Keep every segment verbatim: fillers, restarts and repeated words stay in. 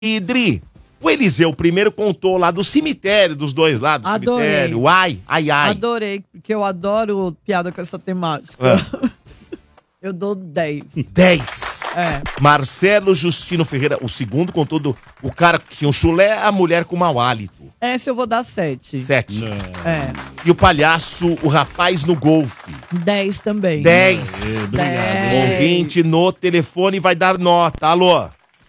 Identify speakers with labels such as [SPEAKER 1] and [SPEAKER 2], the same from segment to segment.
[SPEAKER 1] Idri, o Eliseu primeiro contou lá do cemitério, dos dois lados do
[SPEAKER 2] Adorei.
[SPEAKER 1] cemitério. Ai, ai, ai.
[SPEAKER 2] Adorei, porque eu adoro piada com essa temática.
[SPEAKER 1] Ah.
[SPEAKER 2] Eu dou dez.
[SPEAKER 1] dez.
[SPEAKER 2] É.
[SPEAKER 1] Marcelo Justino Ferreira, o segundo contou do o cara que tinha um chulé, a mulher com mau hálito.
[SPEAKER 2] Essa eu vou dar sete.
[SPEAKER 1] sete.
[SPEAKER 2] É.
[SPEAKER 1] E o palhaço, o rapaz no golfe.
[SPEAKER 2] dez também.
[SPEAKER 1] dez.
[SPEAKER 2] dez.
[SPEAKER 1] Ouvinte no telefone vai dar nota. Alô?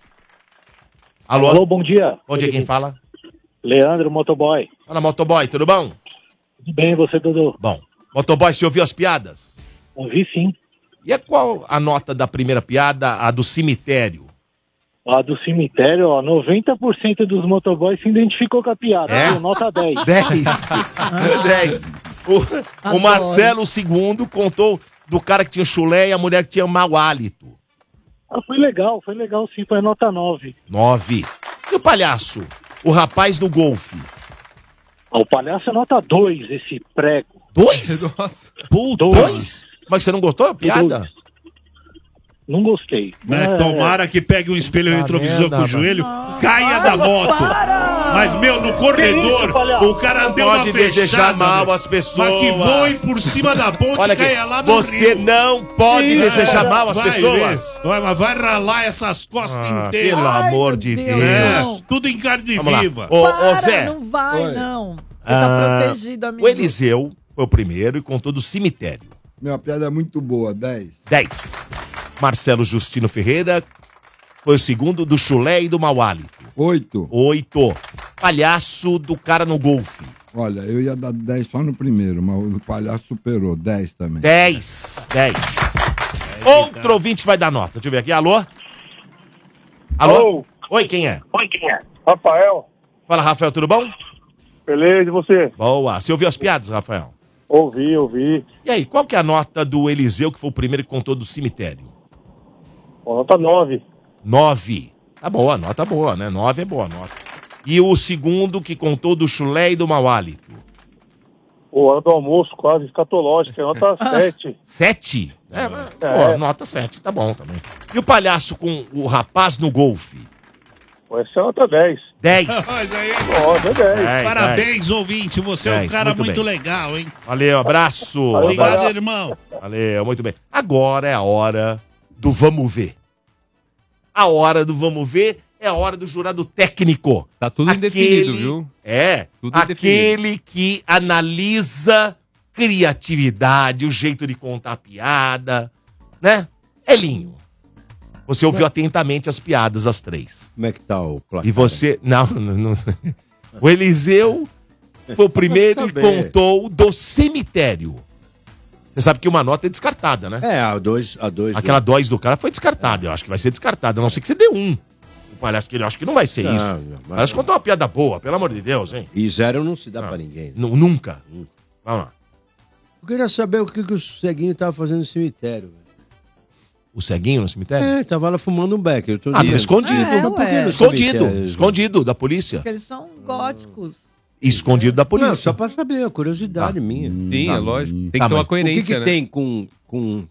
[SPEAKER 1] Alô?
[SPEAKER 3] Alô, bom dia.
[SPEAKER 1] Bom dia, quem fala?
[SPEAKER 3] Leandro, motoboy.
[SPEAKER 1] Fala, motoboy, tudo bom?
[SPEAKER 3] Tudo bem, você, Dudu?
[SPEAKER 1] Bom. Motoboy, você ouviu as piadas?
[SPEAKER 3] Ouvi sim.
[SPEAKER 1] E é qual a nota da primeira piada, a do cemitério?
[SPEAKER 3] A do cemitério, ó, noventa por cento dos motoboys se identificou com a piada.
[SPEAKER 1] É?
[SPEAKER 3] Viu? Nota dez.
[SPEAKER 1] dez. dez. O, o Marcelo segundo contou do cara que tinha chulé e a mulher que tinha mau hálito.
[SPEAKER 3] Ah, foi legal, foi legal sim, foi nota nove.
[SPEAKER 1] nove. E o palhaço? O rapaz no golfe.
[SPEAKER 3] Ah, o palhaço é nota dois, esse prego.
[SPEAKER 1] Dois?
[SPEAKER 4] Nossa.
[SPEAKER 1] Pô,
[SPEAKER 3] Dois.
[SPEAKER 1] dois? Mas você não gostou da piada?
[SPEAKER 3] Dois. Não gostei.
[SPEAKER 5] Né?
[SPEAKER 3] É,
[SPEAKER 5] Tomara que pegue um espelho
[SPEAKER 1] Puta
[SPEAKER 5] retrovisor
[SPEAKER 1] merda,
[SPEAKER 5] com o joelho, caia da moto. Mas, meu, no corredor,
[SPEAKER 3] isso, palhaço?
[SPEAKER 5] o cara
[SPEAKER 1] Não
[SPEAKER 5] deu
[SPEAKER 1] pode
[SPEAKER 5] uma
[SPEAKER 1] desejar
[SPEAKER 5] fechada,
[SPEAKER 1] mal
[SPEAKER 5] meu.
[SPEAKER 1] às pessoas.
[SPEAKER 5] Mas que voe por cima da ponte
[SPEAKER 1] Olha
[SPEAKER 5] e caia
[SPEAKER 1] aqui,
[SPEAKER 5] lá no
[SPEAKER 1] você
[SPEAKER 5] rio.
[SPEAKER 1] não pode
[SPEAKER 3] Sim,
[SPEAKER 1] desejar
[SPEAKER 3] é,
[SPEAKER 1] mal às
[SPEAKER 5] Vai
[SPEAKER 1] pessoas.
[SPEAKER 5] ver. Vai, mas vai ralar essas costas
[SPEAKER 1] Ah,
[SPEAKER 5] inteiras.
[SPEAKER 1] pelo
[SPEAKER 2] Ai,
[SPEAKER 1] amor
[SPEAKER 2] meu
[SPEAKER 1] de
[SPEAKER 2] Deus.
[SPEAKER 1] Deus.
[SPEAKER 5] É, tudo em carne
[SPEAKER 1] Vamos lá.
[SPEAKER 5] viva.
[SPEAKER 1] Ô,
[SPEAKER 2] Para,
[SPEAKER 1] ô Zé,
[SPEAKER 2] não vai,
[SPEAKER 6] Oi.
[SPEAKER 2] não. Você
[SPEAKER 1] ah,
[SPEAKER 2] tá protegido, amigo.
[SPEAKER 1] o Eliseu foi o primeiro e contou do cemitério.
[SPEAKER 6] Minha piada é muito boa, dez.
[SPEAKER 1] dez. Marcelo Justino Ferreira foi o segundo do chulé e do mau hálito.
[SPEAKER 6] oito.
[SPEAKER 1] oito. Palhaço do cara no golfe.
[SPEAKER 6] Olha, eu ia dar dez só no primeiro, mas o palhaço superou. dez também.
[SPEAKER 1] dez. dez. Outro ouvinte que vai dar nota. Deixa eu ver aqui. Alô? Alô?
[SPEAKER 3] Alô?
[SPEAKER 1] Oi, quem é?
[SPEAKER 3] Oi, quem é? Rafael.
[SPEAKER 1] Fala, Rafael, tudo bom?
[SPEAKER 3] Beleza, e você?
[SPEAKER 1] Boa. Você ouviu as piadas, Rafael?
[SPEAKER 3] Ouvi, ouvi.
[SPEAKER 1] E aí, qual que é a nota do Eliseu, que foi o primeiro que contou do cemitério?
[SPEAKER 3] Ó, nota nove.
[SPEAKER 1] Nove. Tá boa, nota boa, né? Nove é boa nota. E o segundo que contou do chulé e do mau hálito?
[SPEAKER 3] Pô, hora do almoço, quase escatológica, é nota sete.
[SPEAKER 1] Sete? É, mas,
[SPEAKER 3] É.
[SPEAKER 1] pô, nota sete, tá bom também. E o palhaço com o rapaz no golfe?
[SPEAKER 3] Pô, essa é nota dez.
[SPEAKER 1] Dez.
[SPEAKER 5] Mas aí,
[SPEAKER 3] Ó, é dez.
[SPEAKER 1] Dez,
[SPEAKER 5] parabéns, ouvinte. Você é um
[SPEAKER 1] Dez,
[SPEAKER 5] cara
[SPEAKER 1] muito
[SPEAKER 5] muito,
[SPEAKER 1] bem.
[SPEAKER 5] legal, hein?
[SPEAKER 1] Valeu, abraço.
[SPEAKER 5] Obrigado,
[SPEAKER 1] abraço.
[SPEAKER 5] irmão.
[SPEAKER 1] Valeu, muito bem. Agora é a hora do vamos ver. A hora do vamos ver é a hora do jurado técnico.
[SPEAKER 4] Tá tudo indefinido, viu?
[SPEAKER 1] É,
[SPEAKER 4] Tudo
[SPEAKER 1] aquele que analisa criatividade, o jeito de contar a piada, né? Elinho, você ouviu atentamente as piadas, as três.
[SPEAKER 7] Como é que tá o placar?
[SPEAKER 1] E você, não, não, não. O Eliseu foi o primeiro e
[SPEAKER 7] saber.
[SPEAKER 1] contou do cemitério. Você sabe que uma nota é descartada, né?
[SPEAKER 7] É, a dois, a dois.
[SPEAKER 1] Aquela dois do cara foi descartada. Eu acho que vai ser descartada. A não ser que você dê um. O palhaço que ele acho que não vai ser
[SPEAKER 7] Não,
[SPEAKER 1] isso.
[SPEAKER 7] não,
[SPEAKER 1] Mas...
[SPEAKER 7] mas-
[SPEAKER 1] Parece contar uma piada boa, pelo amor de Deus, hein?
[SPEAKER 7] E zero não se dá
[SPEAKER 1] Ah.
[SPEAKER 7] pra ninguém.
[SPEAKER 1] Nu- nunca. Vamos lá.
[SPEAKER 7] Eu queria saber o que, que o ceguinho tava fazendo no cemitério. velho.
[SPEAKER 1] O ceguinho no cemitério?
[SPEAKER 7] É, tava lá fumando um beck. Eu tô
[SPEAKER 1] Ah, tá
[SPEAKER 7] dizendo.
[SPEAKER 1] escondido.
[SPEAKER 2] É,
[SPEAKER 7] Mas por que
[SPEAKER 2] ué.
[SPEAKER 7] no
[SPEAKER 1] Escondido.
[SPEAKER 7] cemitério?
[SPEAKER 1] Escondido da polícia.
[SPEAKER 2] Porque eles são góticos.
[SPEAKER 1] Escondido da polícia.
[SPEAKER 7] Não, só pra saber, a curiosidade
[SPEAKER 1] Tá.
[SPEAKER 7] minha.
[SPEAKER 4] Sim, é lógico. Tem que
[SPEAKER 1] Tá,
[SPEAKER 4] ter uma
[SPEAKER 1] mas
[SPEAKER 7] O que,
[SPEAKER 4] coerência,
[SPEAKER 7] que
[SPEAKER 4] né?
[SPEAKER 7] tem com, com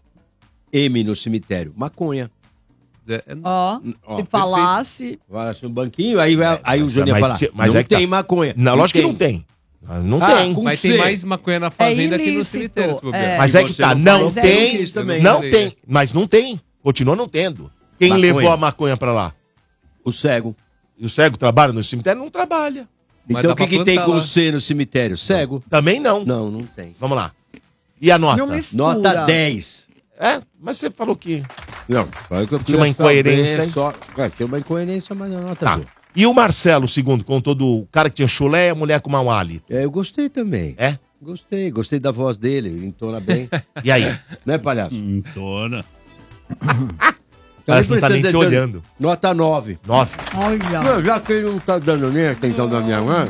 [SPEAKER 7] M no cemitério? Maconha.
[SPEAKER 4] É, é-
[SPEAKER 2] Ó,
[SPEAKER 7] Ó,
[SPEAKER 2] se falasse...
[SPEAKER 7] Vai assim um banquinho, aí, vai- aí o
[SPEAKER 1] mas-
[SPEAKER 7] Júnior ia
[SPEAKER 1] mas-
[SPEAKER 7] falar.
[SPEAKER 1] mas
[SPEAKER 7] não
[SPEAKER 1] é que tá.
[SPEAKER 7] tem maconha.
[SPEAKER 1] Não, lógico que não tem. Não
[SPEAKER 7] Ah,
[SPEAKER 1] tem.
[SPEAKER 7] com
[SPEAKER 4] Mas
[SPEAKER 7] C.
[SPEAKER 4] tem mais maconha na fazenda que no
[SPEAKER 2] ilícito,
[SPEAKER 4] cemitério, se bobear.
[SPEAKER 2] é.
[SPEAKER 1] Mas
[SPEAKER 7] E
[SPEAKER 1] é que
[SPEAKER 7] você
[SPEAKER 1] tá.
[SPEAKER 7] não
[SPEAKER 1] Não
[SPEAKER 2] falou
[SPEAKER 1] tem.
[SPEAKER 7] isso também.
[SPEAKER 1] Não
[SPEAKER 4] Não
[SPEAKER 1] tem. Mas não tem. Continua não tendo. Quem
[SPEAKER 7] Maconha.
[SPEAKER 1] levou a maconha pra lá?
[SPEAKER 7] O cego.
[SPEAKER 1] E o cego trabalha no cemitério? Não trabalha.
[SPEAKER 4] Mas
[SPEAKER 7] Então
[SPEAKER 4] dá
[SPEAKER 7] o que,
[SPEAKER 4] pra
[SPEAKER 7] que tem
[SPEAKER 4] plantar
[SPEAKER 7] com
[SPEAKER 4] lá.
[SPEAKER 7] o C no cemitério? Cego?
[SPEAKER 1] Também não.
[SPEAKER 7] Não, não tem.
[SPEAKER 1] Vamos lá. E a nota?
[SPEAKER 2] Não mistura.
[SPEAKER 7] Nota dez.
[SPEAKER 1] É, mas você falou que...
[SPEAKER 7] Não, falei que eu
[SPEAKER 1] Tinha uma
[SPEAKER 7] queria saber
[SPEAKER 1] incoerência, hein?
[SPEAKER 7] Só... É, tem uma incoerência, mas a nota
[SPEAKER 1] Tá.
[SPEAKER 7] boa.
[SPEAKER 1] E o Marcelo, segundo, contou do cara que tinha chulé e a mulher com mau hálito.
[SPEAKER 7] É, eu gostei também.
[SPEAKER 1] É?
[SPEAKER 7] Gostei, gostei da voz dele, entona bem.
[SPEAKER 1] E aí?
[SPEAKER 7] Né, palhaço?
[SPEAKER 5] Hum, Dona.
[SPEAKER 1] Parece que não tá nem te
[SPEAKER 7] Dando-
[SPEAKER 1] olhando.
[SPEAKER 7] Nota nove.
[SPEAKER 1] Nove.
[SPEAKER 2] Olha.
[SPEAKER 7] Não, já que ele não tá dando nem a atenção da minha mãe.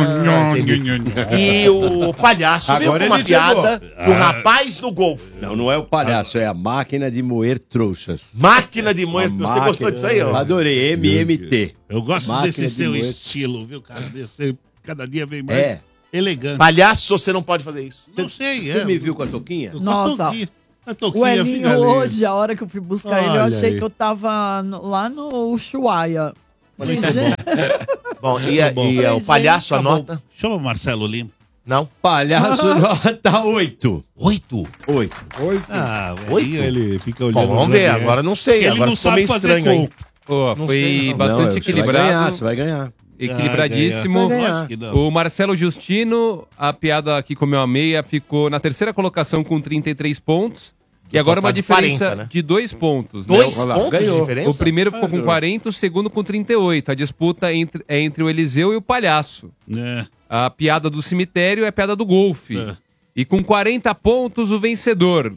[SPEAKER 1] E o palhaço veio com
[SPEAKER 7] Agora
[SPEAKER 1] uma
[SPEAKER 7] ele
[SPEAKER 1] piada do rapaz do golfe.
[SPEAKER 7] Não, não é o palhaço, é a máquina de moer trouxas.
[SPEAKER 1] Máquina de moer.
[SPEAKER 7] A
[SPEAKER 1] Você
[SPEAKER 7] máquina-
[SPEAKER 1] gostou disso aí, ó?
[SPEAKER 7] Adorei, M M T.
[SPEAKER 5] Eu gosto
[SPEAKER 7] Máquina
[SPEAKER 5] desse
[SPEAKER 7] de
[SPEAKER 5] seu
[SPEAKER 7] moer.
[SPEAKER 5] estilo, viu, cara? Desse, cada dia vem mais
[SPEAKER 7] É.
[SPEAKER 5] elegante.
[SPEAKER 1] Palhaço, você não pode fazer isso.
[SPEAKER 5] Não sei,
[SPEAKER 7] Você
[SPEAKER 5] é.
[SPEAKER 7] me viu com a touquinha?
[SPEAKER 5] A
[SPEAKER 2] Nossa.
[SPEAKER 5] toquinha- a
[SPEAKER 2] O
[SPEAKER 5] toquinha fica
[SPEAKER 2] Elinho
[SPEAKER 5] ali.
[SPEAKER 2] hoje, a hora que eu fui buscar ele, eu
[SPEAKER 5] Olha
[SPEAKER 2] achei
[SPEAKER 5] aí.
[SPEAKER 2] que eu tava no- lá no Ushuaia.
[SPEAKER 5] Muito bom.
[SPEAKER 1] Bom, e, a- e a- o palhaço
[SPEAKER 5] Tá bom.
[SPEAKER 1] anota?
[SPEAKER 5] Chama o Marcelo Lima.
[SPEAKER 1] Não?
[SPEAKER 7] Palhaço nota oito.
[SPEAKER 1] Oito?
[SPEAKER 7] Oito.
[SPEAKER 6] Oito.
[SPEAKER 5] Ah, velho,
[SPEAKER 1] Oito?
[SPEAKER 5] ele fica olhando.
[SPEAKER 1] Bom, vamos
[SPEAKER 5] o
[SPEAKER 1] ver.
[SPEAKER 5] Xavier.
[SPEAKER 1] Agora não sei.
[SPEAKER 5] Ele
[SPEAKER 1] Agora
[SPEAKER 5] não
[SPEAKER 1] ficou
[SPEAKER 5] sabe
[SPEAKER 1] meio
[SPEAKER 5] fazer
[SPEAKER 1] estranho aí.
[SPEAKER 5] gol.
[SPEAKER 4] Pô,
[SPEAKER 1] Não
[SPEAKER 4] foi
[SPEAKER 1] sei, não.
[SPEAKER 4] bastante
[SPEAKER 7] Não, você
[SPEAKER 4] equilibrado.
[SPEAKER 7] Vai ganhar, você vai ganhar.
[SPEAKER 4] Equilibradíssimo.
[SPEAKER 7] Vai ganhar.
[SPEAKER 5] Acho que não.
[SPEAKER 4] O Marcelo Justino, a piada que comeu a meia, ficou na terceira colocação com trinta e três pontos. E agora uma
[SPEAKER 1] de
[SPEAKER 4] diferença
[SPEAKER 1] quarenta, né?
[SPEAKER 4] de dois pontos. né?
[SPEAKER 1] Dois
[SPEAKER 7] Olha lá,
[SPEAKER 1] pontos de
[SPEAKER 7] ganhou.
[SPEAKER 1] diferença?
[SPEAKER 4] O primeiro ficou com quarenta, o segundo com trinta e oito. A disputa entre, é entre o Eliseu e o Palhaço.
[SPEAKER 5] É.
[SPEAKER 4] A piada do cemitério é a piada do golfe.
[SPEAKER 5] É.
[SPEAKER 4] E com quarenta pontos, o vencedor,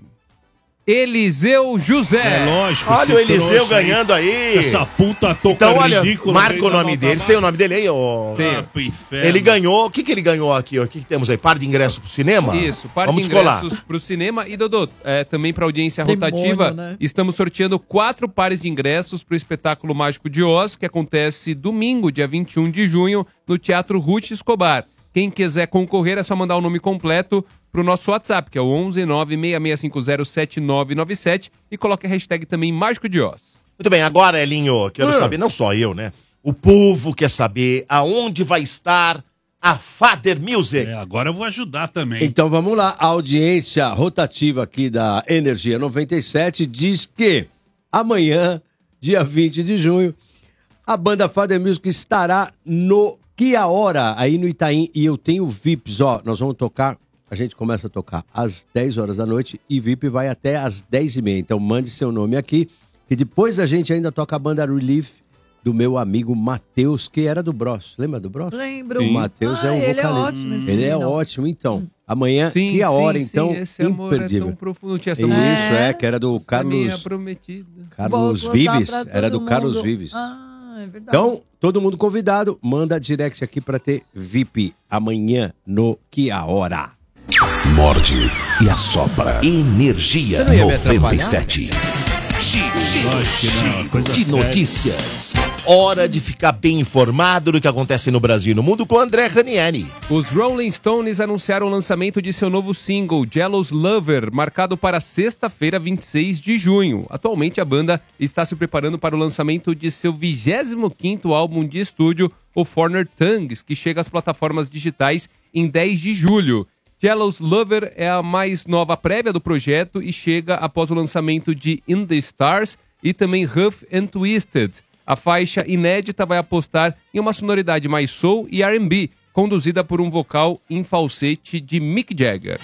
[SPEAKER 4] Eliseu José.
[SPEAKER 5] É lógico.
[SPEAKER 1] Olha
[SPEAKER 5] esse
[SPEAKER 1] o Eliseu
[SPEAKER 5] trouxa aí,
[SPEAKER 1] ganhando aí.
[SPEAKER 5] Essa puta toca
[SPEAKER 1] Então, olha,
[SPEAKER 5] ridícula.
[SPEAKER 1] marca
[SPEAKER 5] veio
[SPEAKER 1] o
[SPEAKER 5] da
[SPEAKER 1] nome
[SPEAKER 5] nota
[SPEAKER 1] dele. Você tem o nome dele aí? Ô?
[SPEAKER 4] Tem.
[SPEAKER 5] Ah, pro inferno.
[SPEAKER 1] Ele ganhou. O que, que ele ganhou aqui? ó? O que, que temos aí? Par de ingresso pro cinema?
[SPEAKER 4] Isso, par
[SPEAKER 1] Vamos
[SPEAKER 4] de
[SPEAKER 1] descolar.
[SPEAKER 4] ingressos pro cinema. E, Dodô, é, também pra audiência
[SPEAKER 2] Demônio,
[SPEAKER 4] rotativa,
[SPEAKER 2] né?
[SPEAKER 4] estamos sorteando quatro pares de ingressos pro espetáculo Mágico de Oz, que acontece domingo, dia vinte e um de junho, no Teatro Ruth Escobar. Quem quiser concorrer é só mandar o nome completo pro nosso WhatsApp, que é o onze nove seis seis cinco zero sete nove nove sete, e coloque a hashtag também Mágico de Oz.
[SPEAKER 1] Muito bem, agora, Elinho, quero
[SPEAKER 7] Ah.
[SPEAKER 1] saber, não só eu, né? O povo quer saber aonde vai estar a Father Music.
[SPEAKER 5] É, agora eu vou ajudar também.
[SPEAKER 7] Então vamos lá, a audiência rotativa aqui da Energia noventa e sete diz que amanhã, dia vinte de junho, a banda Father Music estará no Que a Hora, aí no Itaim, e eu tenho V I Ps, ó, nós vamos tocar, a gente começa a tocar às dez horas da noite e V I P vai até às dez e meia, então mande seu nome aqui, e depois a gente ainda toca a banda Relief do meu amigo Matheus, que era do Bros, lembra do Bros?
[SPEAKER 2] Lembro.
[SPEAKER 7] O Matheus
[SPEAKER 2] Ah,
[SPEAKER 7] é um
[SPEAKER 2] ele é
[SPEAKER 7] vocalista.
[SPEAKER 2] ótimo, esse
[SPEAKER 7] Ele é
[SPEAKER 2] menino.
[SPEAKER 7] ótimo, então. Amanhã,
[SPEAKER 4] Sim,
[SPEAKER 7] que a hora,
[SPEAKER 4] sim,
[SPEAKER 7] então,
[SPEAKER 4] sim, esse amor
[SPEAKER 7] imperdível.
[SPEAKER 4] é tão profundo. Não tinha essa
[SPEAKER 7] Isso,
[SPEAKER 4] música.
[SPEAKER 7] é, que era do
[SPEAKER 4] Essa minha
[SPEAKER 7] Carlos,
[SPEAKER 4] prometida.
[SPEAKER 7] Carlos
[SPEAKER 2] Vou contar
[SPEAKER 7] Vives.
[SPEAKER 2] pra
[SPEAKER 7] Era
[SPEAKER 2] todo
[SPEAKER 7] do Carlos
[SPEAKER 2] mundo.
[SPEAKER 7] Vives.
[SPEAKER 2] Ah, é verdade.
[SPEAKER 7] Então, todo mundo convidado, manda direct aqui pra ter V I P amanhã no Que a Hora.
[SPEAKER 8] Morde e assopra. Energia
[SPEAKER 7] Você não ia me
[SPEAKER 8] noventa e
[SPEAKER 7] atrapalhar?
[SPEAKER 8] sete. Giro, giro,
[SPEAKER 5] Lógico que não,
[SPEAKER 8] giro
[SPEAKER 5] coisa
[SPEAKER 8] de
[SPEAKER 5] séria.
[SPEAKER 8] notícias.
[SPEAKER 1] Hora de ficar bem informado do que acontece no Brasil e no mundo com o André Ranieri.
[SPEAKER 4] Os Rolling Stones anunciaram o lançamento de seu novo single, Jealous Lover, marcado para sexta-feira, vinte e seis de junho. Atualmente, a banda está se preparando para o lançamento de seu vigésimo quinto álbum de estúdio, o Foreigner Tongues, que chega às plataformas digitais em dez de julho. Jealous Lover é a mais nova prévia do projeto e chega após o lançamento de In the Stars e também Rough and Twisted. A faixa inédita vai apostar em uma sonoridade mais soul e R and B, conduzida por um vocal em falsete de Mick Jagger.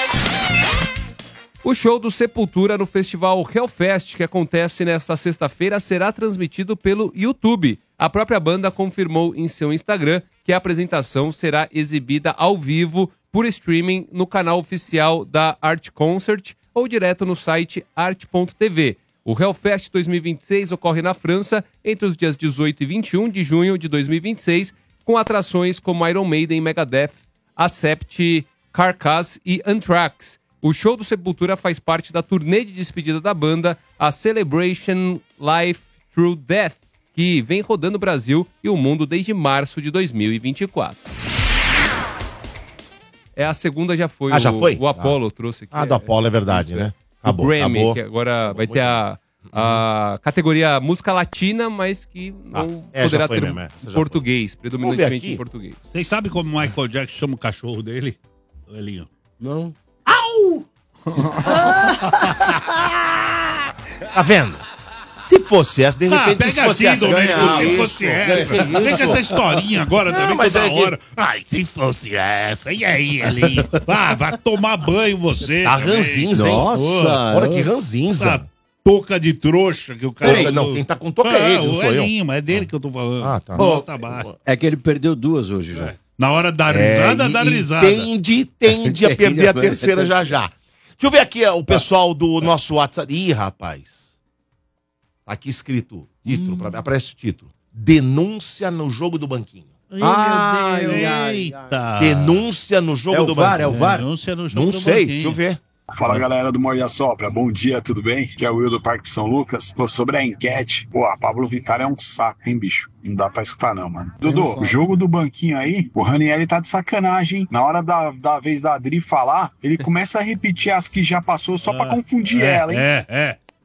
[SPEAKER 4] O show do Sepultura no festival Hellfest, que acontece nesta sexta-feira, será transmitido pelo YouTube. A própria banda confirmou em seu Instagram que a apresentação será exibida ao vivo por streaming no canal oficial da Art Concert ou direto no site art ponto t v. O Hellfest dois mil e vinte e seis ocorre na França entre os dias dezoito e vinte e um de junho de dois mil e vinte e seis, com atrações como Iron Maiden, Megadeth, Accept, Carcass e Anthrax. O show do Sepultura faz parte da turnê de despedida da banda, a Celebration Life Through Death, que vem rodando o Brasil e o mundo desde março de dois mil e vinte e quatro. É, a segunda já foi.
[SPEAKER 1] Ah, já
[SPEAKER 4] o,
[SPEAKER 1] foi?
[SPEAKER 4] O Apollo trouxe aqui.
[SPEAKER 1] Ah, do Apollo, é verdade, né? Acabou,
[SPEAKER 4] o Grammy,
[SPEAKER 1] acabou.
[SPEAKER 4] que agora vai ter a, a categoria música latina, mas que
[SPEAKER 1] Ah,
[SPEAKER 4] não
[SPEAKER 1] é, já
[SPEAKER 4] poderá
[SPEAKER 1] foi
[SPEAKER 4] ter
[SPEAKER 1] mesmo, é. Essa já
[SPEAKER 4] português, predominantemente
[SPEAKER 1] aqui.
[SPEAKER 4] em português.
[SPEAKER 5] Vocês sabem como o Michael Jackson chama o cachorro dele? Ô, Elinho.
[SPEAKER 7] Não?
[SPEAKER 1] Tá vendo? Se fosse essa, de
[SPEAKER 5] Ah,
[SPEAKER 1] repente,
[SPEAKER 5] pega
[SPEAKER 1] se fosse
[SPEAKER 5] assim,
[SPEAKER 1] essa...
[SPEAKER 5] Domênico,
[SPEAKER 1] ganhava.
[SPEAKER 5] se
[SPEAKER 1] Isso,
[SPEAKER 5] fosse essa.
[SPEAKER 1] que
[SPEAKER 5] Pega
[SPEAKER 1] isso?
[SPEAKER 5] essa historinha agora
[SPEAKER 1] Não,
[SPEAKER 5] também,
[SPEAKER 1] mas
[SPEAKER 5] toda
[SPEAKER 1] é que-
[SPEAKER 5] hora. Ai, se fosse essa. E aí, Elinho? Ah, vai tomar banho você.
[SPEAKER 1] Tá
[SPEAKER 5] também.
[SPEAKER 1] ranzinza, hein?
[SPEAKER 7] Nossa!
[SPEAKER 1] Olha que ranzinza.
[SPEAKER 5] Essa touca de trouxa que o cara...
[SPEAKER 1] Touca, não, quem tá com touca é ele, não
[SPEAKER 5] o
[SPEAKER 1] sou eu.
[SPEAKER 5] Elinho, mas é dele que eu tô falando.
[SPEAKER 1] Ah, tá.
[SPEAKER 5] Ó, tá baixo.
[SPEAKER 7] É que ele perdeu duas hoje já.
[SPEAKER 5] É. Na hora da
[SPEAKER 1] É,
[SPEAKER 5] risada,
[SPEAKER 1] e-
[SPEAKER 5] dá
[SPEAKER 1] e
[SPEAKER 5] risada.
[SPEAKER 1] Tende, tende a perder a terceira já já. Deixa eu ver aqui ó, o pessoal do nosso WhatsApp. Ih, rapaz. Tá aqui escrito, título, pra- aparece o título. Denúncia no jogo do banquinho.
[SPEAKER 2] Ai, meu Deus.
[SPEAKER 5] Eita.
[SPEAKER 1] Denúncia no jogo
[SPEAKER 7] É o
[SPEAKER 1] do
[SPEAKER 7] V A R,
[SPEAKER 1] banquinho.
[SPEAKER 7] é o V A R?
[SPEAKER 5] Denúncia no jogo
[SPEAKER 1] Não
[SPEAKER 5] do
[SPEAKER 1] sei,
[SPEAKER 5] banquinho.
[SPEAKER 1] deixa eu ver.
[SPEAKER 9] Fala galera do Morde e Assopra, bom dia, tudo bem? Que é o Will do Parque São Lucas. Pô, sobre a enquete, pô, a Pablo Vittar é um saco, hein, bicho? Não dá pra escutar não, mano. Dudu, o jogo do banquinho aí, o Ranieri tá de sacanagem, hein? Na hora da, da vez da Adri falar, ele começa a repetir as que já passou só pra confundir
[SPEAKER 5] É,
[SPEAKER 9] ela, hein?
[SPEAKER 5] É, é.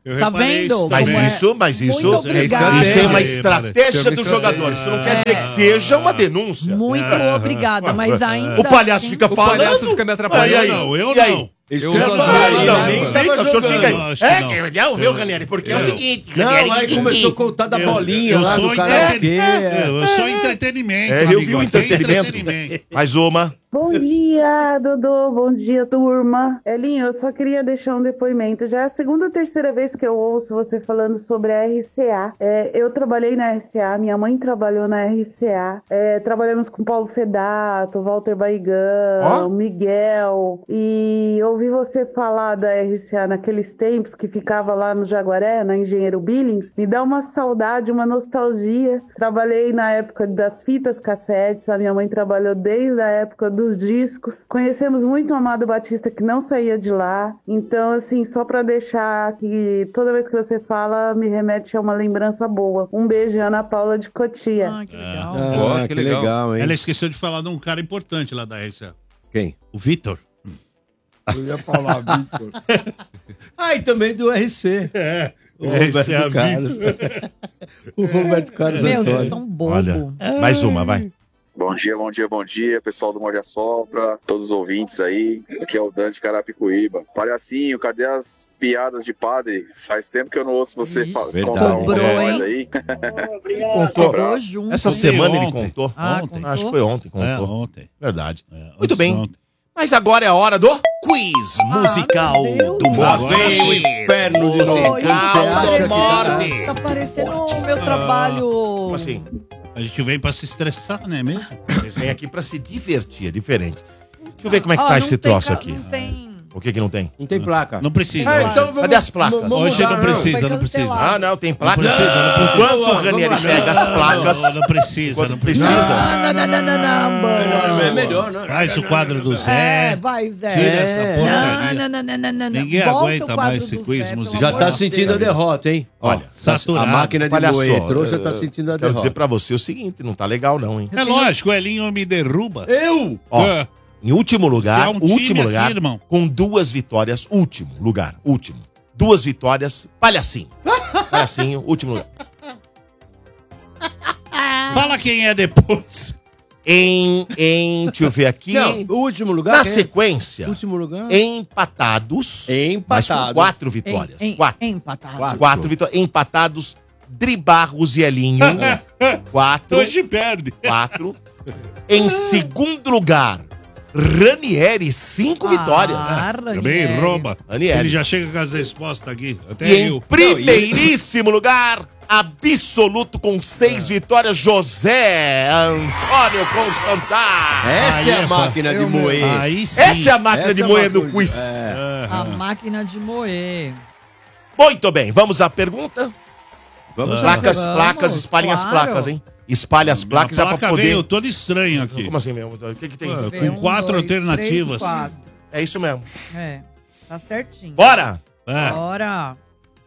[SPEAKER 5] Eu
[SPEAKER 2] Tá
[SPEAKER 5] reparei
[SPEAKER 2] vendo?
[SPEAKER 5] isso
[SPEAKER 1] Mas
[SPEAKER 2] Como é?
[SPEAKER 1] isso, mas isso,
[SPEAKER 2] Muito obrigada.
[SPEAKER 1] isso é uma
[SPEAKER 5] Aí,
[SPEAKER 1] estratégia
[SPEAKER 4] Chama
[SPEAKER 1] do
[SPEAKER 4] estratégia.
[SPEAKER 1] jogador. Isso não quer dizer que seja uma denúncia.
[SPEAKER 2] Muito obrigada, mas ainda
[SPEAKER 1] O palhaço
[SPEAKER 2] assim-
[SPEAKER 1] fica
[SPEAKER 4] O
[SPEAKER 1] falando.
[SPEAKER 4] palhaço fica me atrapalhando.
[SPEAKER 1] E aí?
[SPEAKER 5] Eu não, eu
[SPEAKER 1] E aí?
[SPEAKER 5] não.
[SPEAKER 4] Eu uso as
[SPEAKER 1] Ah,
[SPEAKER 4] duas
[SPEAKER 1] então,
[SPEAKER 4] línguas.
[SPEAKER 1] fica, o senhor fica
[SPEAKER 5] Eu
[SPEAKER 1] aí.
[SPEAKER 5] acho que
[SPEAKER 1] É,
[SPEAKER 5] não.
[SPEAKER 1] que já ouviu, Ranieri? Porque é o seguinte,
[SPEAKER 7] Não,
[SPEAKER 1] Ranieri,
[SPEAKER 7] aí começou a contar da
[SPEAKER 5] Eu-
[SPEAKER 7] bolinha
[SPEAKER 5] eu
[SPEAKER 7] lá
[SPEAKER 5] sou
[SPEAKER 7] do karaokê.
[SPEAKER 5] entreten- Eu sou entretenimento.
[SPEAKER 1] É, eu vi
[SPEAKER 5] amigo,
[SPEAKER 1] o
[SPEAKER 5] aqui é
[SPEAKER 1] entretenimento. Mais uma.
[SPEAKER 10] Bom dia, Dodô. Bom dia, turma. Elinho, eu só queria deixar um depoimento. Já é a segunda ou terceira vez que eu ouço você falando sobre a R C A. É, eu trabalhei na R C A, minha mãe trabalhou na R C A. É, trabalhamos com Paulo Fedato, Walter Baigão,
[SPEAKER 1] Ó.
[SPEAKER 10] Miguel. E ouvi você falar da R C A naqueles tempos que ficava lá no Jaguaré, na Engenheiro Billings. Me dá uma saudade, uma nostalgia. Trabalhei na época das fitas cassetes. A minha mãe trabalhou desde a época dos discos. Conhecemos muito o Amado Batista, que não saía de lá. Então, assim, só pra deixar que toda vez que você fala, me remete a uma lembrança boa. Um beijo, Ana Paula de Cotia.
[SPEAKER 2] Ah, que legal.
[SPEAKER 7] Ah,
[SPEAKER 4] Ó,
[SPEAKER 7] que
[SPEAKER 4] que
[SPEAKER 7] legal,
[SPEAKER 4] legal.
[SPEAKER 7] hein?
[SPEAKER 5] Ela esqueceu de falar de um cara importante lá da R C A.
[SPEAKER 7] Quem?
[SPEAKER 5] O Vitor.
[SPEAKER 6] Eu ia falar, Vitor.
[SPEAKER 7] Ah, e também do R C.
[SPEAKER 5] É.
[SPEAKER 7] O Roberto Carlos. O Roberto Carlos
[SPEAKER 2] Meu,
[SPEAKER 7] Antônio.
[SPEAKER 2] vocês são bobo.
[SPEAKER 1] Olha, mais uma, vai.
[SPEAKER 11] Bom dia, bom dia, bom dia, pessoal do Morde a Sopra, todos os ouvintes aí. Aqui é o Dan de Carapicuíba. Palhacinho, cadê as piadas de padre? Faz tempo que eu não ouço você
[SPEAKER 2] Ih,
[SPEAKER 11] fa-
[SPEAKER 7] verdade.
[SPEAKER 11] contar uma pra
[SPEAKER 2] Cobrou,
[SPEAKER 11] nós
[SPEAKER 2] hein?
[SPEAKER 11] aí.
[SPEAKER 1] Contou.
[SPEAKER 2] Cobrou junto.
[SPEAKER 1] Essa
[SPEAKER 2] hein?
[SPEAKER 1] semana ele
[SPEAKER 5] ontem.
[SPEAKER 1] contou.
[SPEAKER 2] Ah,
[SPEAKER 5] Ontem.
[SPEAKER 2] contou?
[SPEAKER 1] Acho que foi ontem,
[SPEAKER 5] É,
[SPEAKER 1] contou.
[SPEAKER 5] ontem.
[SPEAKER 1] Verdade.
[SPEAKER 5] É,
[SPEAKER 1] Muito
[SPEAKER 5] antes
[SPEAKER 1] bem.
[SPEAKER 5] de ontem.
[SPEAKER 1] Mas agora é a hora do quiz musical
[SPEAKER 2] meu Deus.
[SPEAKER 1] do
[SPEAKER 7] Lá
[SPEAKER 1] Morde.
[SPEAKER 7] vem o inferno de novo.
[SPEAKER 2] Oi,
[SPEAKER 1] Musical
[SPEAKER 2] tá
[SPEAKER 1] do
[SPEAKER 2] parecendo-
[SPEAKER 1] Morde.
[SPEAKER 2] Tá parecendo o meu trabalho.
[SPEAKER 1] Como assim?
[SPEAKER 5] A gente vem pra se estressar, não é mesmo?
[SPEAKER 1] Eles vêm aqui pra se divertir, é diferente. Deixa eu ver como é que
[SPEAKER 2] Ó,
[SPEAKER 1] tá
[SPEAKER 2] não
[SPEAKER 1] esse
[SPEAKER 2] tem
[SPEAKER 1] troço
[SPEAKER 2] ca-
[SPEAKER 1] aqui.
[SPEAKER 2] Não tem.
[SPEAKER 1] O que que não tem?
[SPEAKER 7] Não tem placa.
[SPEAKER 5] Não precisa.
[SPEAKER 7] Ah,
[SPEAKER 5] hoje.
[SPEAKER 7] então vamos-
[SPEAKER 1] Cadê as placas?
[SPEAKER 7] vamos
[SPEAKER 5] Hoje
[SPEAKER 7] mudar,
[SPEAKER 5] não precisa,
[SPEAKER 2] foi
[SPEAKER 5] não precisa.
[SPEAKER 2] cancelado.
[SPEAKER 1] Ah, não, tem placa.
[SPEAKER 5] Não precisa, não precisa.
[SPEAKER 1] Enquanto
[SPEAKER 7] Vamos
[SPEAKER 1] o
[SPEAKER 7] lá,
[SPEAKER 1] Ranieri
[SPEAKER 7] vamos lá.
[SPEAKER 1] pega as placas,
[SPEAKER 5] Não, não precisa,
[SPEAKER 1] enquanto
[SPEAKER 5] não precisa.
[SPEAKER 1] precisa.
[SPEAKER 2] Não, não, não, não, não, boa.
[SPEAKER 7] É melhor, né?
[SPEAKER 5] Traz o quadro do
[SPEAKER 2] É,
[SPEAKER 5] Zé.
[SPEAKER 2] vai, Zé.
[SPEAKER 5] Tira
[SPEAKER 7] É.
[SPEAKER 5] essa
[SPEAKER 2] Não,
[SPEAKER 5] porcaria.
[SPEAKER 2] não, não, não, não, não.
[SPEAKER 5] Ninguém
[SPEAKER 2] Volta
[SPEAKER 5] aguenta
[SPEAKER 2] o quadro
[SPEAKER 5] mais esse
[SPEAKER 2] do
[SPEAKER 5] quiz
[SPEAKER 2] Zé, pelo
[SPEAKER 5] musical.
[SPEAKER 7] Já
[SPEAKER 2] amor
[SPEAKER 7] tá
[SPEAKER 2] de
[SPEAKER 7] sentindo a
[SPEAKER 2] Deus.
[SPEAKER 7] derrota, hein?
[SPEAKER 1] Olha,
[SPEAKER 5] saturado.
[SPEAKER 7] A máquina de
[SPEAKER 1] Palhaço,
[SPEAKER 7] moer trouxa
[SPEAKER 1] eh,
[SPEAKER 7] tá sentindo a
[SPEAKER 1] Quero
[SPEAKER 7] derrota.
[SPEAKER 1] dizer pra você o seguinte, não tá legal não, hein?
[SPEAKER 5] É lógico, o Elinho me derruba.
[SPEAKER 7] Eu?
[SPEAKER 1] Ó,
[SPEAKER 5] É.
[SPEAKER 1] em último lugar,
[SPEAKER 5] É um time
[SPEAKER 1] último
[SPEAKER 5] aqui,
[SPEAKER 1] lugar,
[SPEAKER 5] irmão.
[SPEAKER 1] com duas vitórias, último lugar, último. Duas vitórias, Palhacinho. Palhacinho, último lugar.
[SPEAKER 5] Fala quem é depois.
[SPEAKER 1] Em, em, deixa eu ver aqui,
[SPEAKER 7] Não, o último lugar.
[SPEAKER 1] na
[SPEAKER 7] quem é?
[SPEAKER 1] sequência,
[SPEAKER 7] Último lugar.
[SPEAKER 1] empatados, mas com
[SPEAKER 7] Empatado.
[SPEAKER 1] quatro vitórias.
[SPEAKER 2] Em- em-
[SPEAKER 1] Quatro.
[SPEAKER 2] Empatado.
[SPEAKER 7] Quatro.
[SPEAKER 1] Quatro vitórias. Empatados, Dribarros e Elinho. Quatro.
[SPEAKER 5] Hoje perde.
[SPEAKER 1] Quatro. Em segundo lugar, Ranieri, cinco vitórias.
[SPEAKER 2] Ah,
[SPEAKER 5] Também
[SPEAKER 2] Ranieri.
[SPEAKER 5] rouba.
[SPEAKER 1] Ranieri.
[SPEAKER 5] Ele já chega com as respostas aqui. Até
[SPEAKER 1] E em
[SPEAKER 5] eu.
[SPEAKER 1] primeiríssimo lugar, absoluto com seis vitórias, José Antônio Constantar.
[SPEAKER 7] Essa
[SPEAKER 5] Aí
[SPEAKER 7] é a
[SPEAKER 5] é
[SPEAKER 7] máquina de
[SPEAKER 1] um
[SPEAKER 5] fa-
[SPEAKER 7] moer.
[SPEAKER 5] Aí sim.
[SPEAKER 1] Essa é a máquina
[SPEAKER 7] Essa
[SPEAKER 1] de
[SPEAKER 7] é a
[SPEAKER 1] moer do
[SPEAKER 7] máquina-
[SPEAKER 1] quiz.
[SPEAKER 7] É.
[SPEAKER 2] A máquina de moer.
[SPEAKER 1] Muito bem, vamos à pergunta?
[SPEAKER 7] Vamos lá.
[SPEAKER 1] Placas,
[SPEAKER 2] Vamos,
[SPEAKER 1] placas, espalhem as
[SPEAKER 2] claro.
[SPEAKER 1] placas, hein? Espalhe as placas
[SPEAKER 5] A
[SPEAKER 1] já
[SPEAKER 5] placa
[SPEAKER 1] pra poder...
[SPEAKER 5] veio todo estranho aqui.
[SPEAKER 1] Como assim mesmo? O que que tem?
[SPEAKER 5] Ah,
[SPEAKER 2] Vê,
[SPEAKER 5] com
[SPEAKER 2] um,
[SPEAKER 5] quatro
[SPEAKER 2] dois,
[SPEAKER 5] alternativas.
[SPEAKER 2] três, quatro.
[SPEAKER 1] É isso mesmo.
[SPEAKER 2] É, tá certinho.
[SPEAKER 1] Bora!
[SPEAKER 5] É.
[SPEAKER 2] Bora.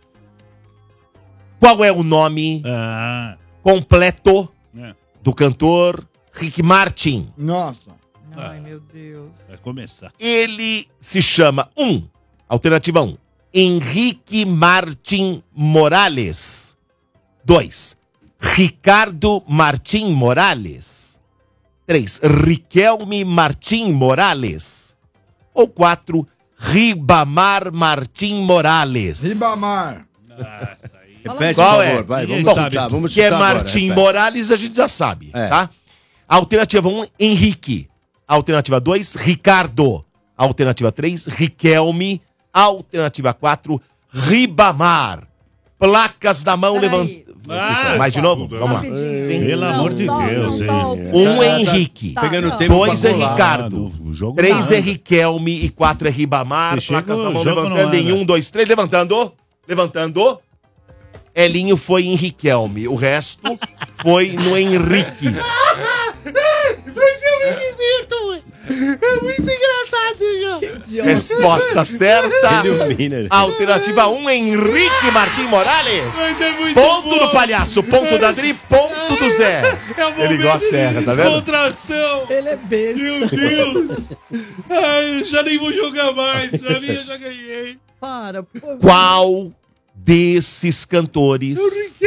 [SPEAKER 1] Qual é o nome
[SPEAKER 5] Ah,
[SPEAKER 1] completo
[SPEAKER 5] é.
[SPEAKER 1] do cantor Rick Martin?
[SPEAKER 6] Nossa.
[SPEAKER 2] Ai, meu Deus.
[SPEAKER 5] Vai começar.
[SPEAKER 1] Ele se chama um, alternativa um, Henrique Martin Morales. dois, Ricardo Martin Morales. três, Riquelme Martin Morales. Ou quatro, Ribamar Martin Morales.
[SPEAKER 6] Ribamar.
[SPEAKER 7] Repete,
[SPEAKER 1] Qual
[SPEAKER 7] por
[SPEAKER 1] é?
[SPEAKER 7] favor. Vai,
[SPEAKER 5] Ninguém
[SPEAKER 7] vamos
[SPEAKER 5] sabe.
[SPEAKER 7] chutar, vamos
[SPEAKER 1] Que é
[SPEAKER 7] chutar agora,
[SPEAKER 1] Martin
[SPEAKER 7] repete.
[SPEAKER 1] Morales, a gente já sabe,
[SPEAKER 7] É.
[SPEAKER 1] tá? Alternativa um, Henrique. Alternativa dois, Ricardo. Alternativa três, Riquelme. Alternativa quatro, Ribamar. Placas na mão,
[SPEAKER 2] Peraí.
[SPEAKER 1] levanta.
[SPEAKER 5] Ah,
[SPEAKER 1] Mais de novo?
[SPEAKER 5] tudo.
[SPEAKER 1] Vamos lá.
[SPEAKER 2] Rapidinho.
[SPEAKER 5] Pelo
[SPEAKER 2] Não,
[SPEAKER 5] amor de
[SPEAKER 2] só-
[SPEAKER 5] Deus,
[SPEAKER 2] não,
[SPEAKER 5] hein?
[SPEAKER 2] só o-
[SPEAKER 1] Um
[SPEAKER 7] Tá,
[SPEAKER 1] é
[SPEAKER 7] tá
[SPEAKER 1] Henrique.
[SPEAKER 2] Tá,
[SPEAKER 7] Pegando
[SPEAKER 2] não.
[SPEAKER 7] tempo
[SPEAKER 1] Dois
[SPEAKER 7] pra
[SPEAKER 1] é
[SPEAKER 7] colar.
[SPEAKER 1] Ricardo.
[SPEAKER 5] O jogo
[SPEAKER 1] Três
[SPEAKER 5] não
[SPEAKER 1] é
[SPEAKER 5] anda.
[SPEAKER 1] Riquelme e quatro é Ribamar.
[SPEAKER 5] Chega,
[SPEAKER 1] Placas na
[SPEAKER 5] o
[SPEAKER 1] mão,
[SPEAKER 5] jogo
[SPEAKER 1] levantando
[SPEAKER 5] não
[SPEAKER 1] em
[SPEAKER 5] anda.
[SPEAKER 1] um, dois, três. Levantando. Levantando. Elinho foi em Riquelme. O resto foi no Henrique.
[SPEAKER 5] Mas eu me divirto, ué. É muito engraçado, já.
[SPEAKER 1] Resposta certa.
[SPEAKER 7] Ilumina.
[SPEAKER 1] Alternativa um, Henrique Martim Morales.
[SPEAKER 5] Mas é muito
[SPEAKER 1] Ponto
[SPEAKER 5] bom.
[SPEAKER 1] do palhaço, ponto da Dri, ponto do Zé.
[SPEAKER 5] É um
[SPEAKER 1] Ele
[SPEAKER 5] momento
[SPEAKER 1] igual a serra,
[SPEAKER 5] de
[SPEAKER 1] tá vendo?
[SPEAKER 5] descontração.
[SPEAKER 2] Ele é besta.
[SPEAKER 5] Meu Deus. Ai, eu já nem vou jogar mais. Pra mim, eu já ganhei.
[SPEAKER 2] Para, por favor.
[SPEAKER 1] Qual desses cantores...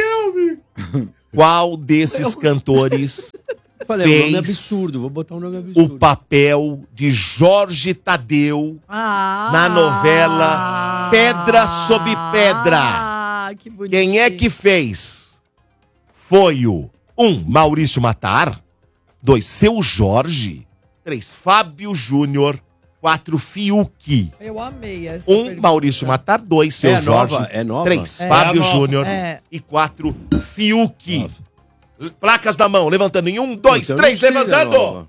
[SPEAKER 1] Qual desses cantores
[SPEAKER 7] Falei, o nome é
[SPEAKER 1] fez
[SPEAKER 7] absurdo, vou botar um nome absurdo.
[SPEAKER 1] o papel de Jorge Tadeu
[SPEAKER 2] Ah,
[SPEAKER 1] na novela Pedra sob Pedra?
[SPEAKER 2] Ah, que bonito.
[SPEAKER 1] Quem é que fez? Foi o um, Maurício Matar, dois, Seu Jorge, três, Fábio Júnior, quatro, Fiuk.
[SPEAKER 2] Eu amei essa
[SPEAKER 1] Um,
[SPEAKER 2] pergunta.
[SPEAKER 1] Maurício Matar, dois, Seu
[SPEAKER 7] É
[SPEAKER 1] Jorge,
[SPEAKER 7] nova, é nova?
[SPEAKER 1] três,
[SPEAKER 2] É.
[SPEAKER 1] Fábio
[SPEAKER 2] É nova.
[SPEAKER 1] Júnior
[SPEAKER 2] É.
[SPEAKER 1] e quatro, Fiuk. Placas na mão, levantando em um, dois,
[SPEAKER 7] Então
[SPEAKER 1] três,
[SPEAKER 7] não precisa
[SPEAKER 1] levantando.
[SPEAKER 7] nova.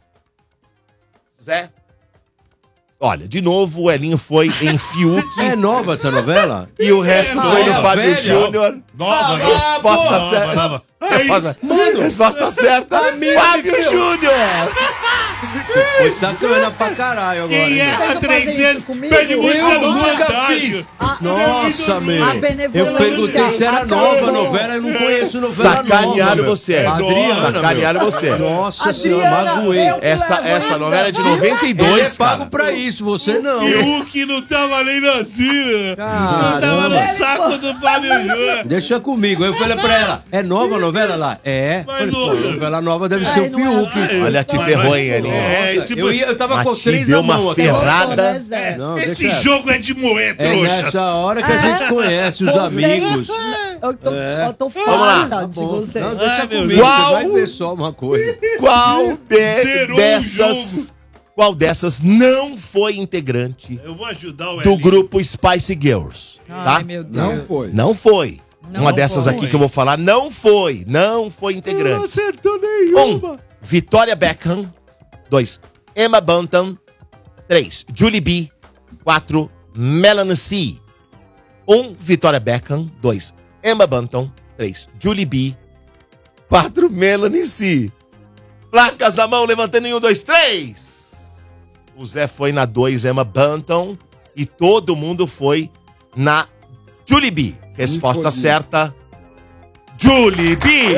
[SPEAKER 1] Zé. Olha, de novo o Elinho foi em Fiuk.
[SPEAKER 7] É nova essa novela?
[SPEAKER 1] E o resto
[SPEAKER 7] É
[SPEAKER 1] foi no
[SPEAKER 7] nova,
[SPEAKER 1] Fábio
[SPEAKER 7] velha.
[SPEAKER 1] Júnior.
[SPEAKER 5] Nova,
[SPEAKER 1] Ah,
[SPEAKER 5] nova,
[SPEAKER 1] resposta
[SPEAKER 5] nova,
[SPEAKER 1] certa.
[SPEAKER 5] nova.
[SPEAKER 1] Resposta-
[SPEAKER 7] Mano,
[SPEAKER 1] resposta certa.
[SPEAKER 7] amigo
[SPEAKER 1] Fábio
[SPEAKER 7] meu.
[SPEAKER 1] Júnior.
[SPEAKER 7] Foi sacana pra caralho agora.
[SPEAKER 5] Quem
[SPEAKER 7] hein,
[SPEAKER 5] é
[SPEAKER 7] meu?
[SPEAKER 5] a trezentos?
[SPEAKER 2] comigo?
[SPEAKER 5] Pede música
[SPEAKER 7] Eu
[SPEAKER 5] do
[SPEAKER 7] nunca
[SPEAKER 5] Fantástico.
[SPEAKER 7] fiz. Nossa, meu.
[SPEAKER 2] a
[SPEAKER 7] Eu
[SPEAKER 2] benevolência
[SPEAKER 7] perguntei se era nova
[SPEAKER 2] acabou.
[SPEAKER 7] novela, eu não conheço novela
[SPEAKER 1] Sacanearam
[SPEAKER 7] nova. meu.
[SPEAKER 1] você.
[SPEAKER 7] Adriana,
[SPEAKER 1] Sacanearam
[SPEAKER 7] meu.
[SPEAKER 1] você.
[SPEAKER 7] Nossa senhora, magoei.
[SPEAKER 2] eu-
[SPEAKER 1] Essa, essa novela é de noventa e
[SPEAKER 7] Ele
[SPEAKER 1] dois,
[SPEAKER 7] é pago
[SPEAKER 1] cara.
[SPEAKER 7] pra isso, você não.
[SPEAKER 5] Eu que não tava nem nascido. Não tava
[SPEAKER 7] Caramba.
[SPEAKER 5] no saco do Fábio Júnior.
[SPEAKER 7] Deixa comigo. Aí eu falei pra ela, é nova a novela lá? É.
[SPEAKER 5] Mas,
[SPEAKER 7] Falei, pô,
[SPEAKER 5] ô,
[SPEAKER 7] novela nova deve
[SPEAKER 2] Ai,
[SPEAKER 7] ser o
[SPEAKER 2] não é
[SPEAKER 7] Fiuk.
[SPEAKER 2] lá.
[SPEAKER 1] Olha, te
[SPEAKER 5] Mas-
[SPEAKER 1] ferrou,
[SPEAKER 5] mas-
[SPEAKER 1] hein, Elinho?
[SPEAKER 5] É, esse,
[SPEAKER 7] Eu, ia, eu tava
[SPEAKER 1] Mas
[SPEAKER 7] com
[SPEAKER 1] te
[SPEAKER 7] três
[SPEAKER 1] deu
[SPEAKER 7] na
[SPEAKER 1] uma
[SPEAKER 7] mão aqui.
[SPEAKER 1] ferrada.
[SPEAKER 2] Né, Zé?
[SPEAKER 7] Não,
[SPEAKER 5] esse
[SPEAKER 7] deixa ela.
[SPEAKER 5] jogo é de moer,
[SPEAKER 7] É
[SPEAKER 5] trouxa.
[SPEAKER 7] nessa hora que a gente conhece os
[SPEAKER 2] Vocês-
[SPEAKER 7] amigos.
[SPEAKER 2] Eu tô,
[SPEAKER 7] É.
[SPEAKER 2] eu tô
[SPEAKER 1] Vamos lá.
[SPEAKER 2] farta
[SPEAKER 7] Tá
[SPEAKER 2] de
[SPEAKER 7] bom.
[SPEAKER 2] você.
[SPEAKER 7] Não, deixa
[SPEAKER 5] Ai, meu
[SPEAKER 7] comigo,
[SPEAKER 1] Deus.
[SPEAKER 7] você vai ver só uma coisa.
[SPEAKER 1] Qual de-
[SPEAKER 5] Zerou o
[SPEAKER 1] dessas... Qual dessas não foi integrante
[SPEAKER 5] Eu vou ajudar o
[SPEAKER 1] do
[SPEAKER 5] Elinho.
[SPEAKER 1] grupo Spice Girls? Tá?
[SPEAKER 2] Ai, meu Deus.
[SPEAKER 6] Não foi.
[SPEAKER 1] Não foi.
[SPEAKER 2] Não
[SPEAKER 1] Uma dessas
[SPEAKER 5] foi.
[SPEAKER 1] aqui que eu vou falar não foi. Não foi integrante.
[SPEAKER 5] acertou
[SPEAKER 1] Um, Victoria Beckham. Dois, Emma Bunton. Três, Julie B. Quatro, Melanie C. Um, Victoria Beckham. Dois, Emma Bunton. Três, Julie B. Quatro, Melanie C. Placas na mão, levantando em um, dois, três. O Zé foi na dois, Emma Bunton. E todo mundo foi na Julie B. Resposta
[SPEAKER 6] Foi.
[SPEAKER 1] certa, Julie B.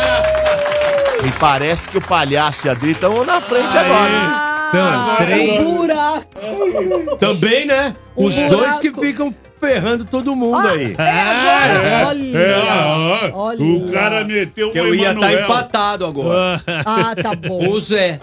[SPEAKER 1] Me parece que o palhaço e a Adri estão na frente agora.
[SPEAKER 4] Então, três.
[SPEAKER 2] Buraco.
[SPEAKER 7] Também, né?
[SPEAKER 2] O
[SPEAKER 7] Os
[SPEAKER 2] buraco.
[SPEAKER 7] dois que ficam ferrando todo mundo aí.
[SPEAKER 2] É, olha.
[SPEAKER 5] É, ó,
[SPEAKER 2] Olha.
[SPEAKER 5] o cara meteu
[SPEAKER 7] Que
[SPEAKER 5] o
[SPEAKER 7] eu ia estar
[SPEAKER 5] Emanuel.
[SPEAKER 7] empatado agora.
[SPEAKER 2] Ah, tá bom.
[SPEAKER 7] O Zé.